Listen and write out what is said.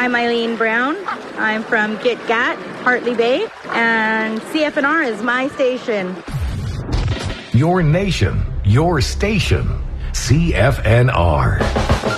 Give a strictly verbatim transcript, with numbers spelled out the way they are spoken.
I'm Eileen Brown. I'm from Gitgat, Hartley Bay, and C F N R is my station. Your nation, your station, C F N R.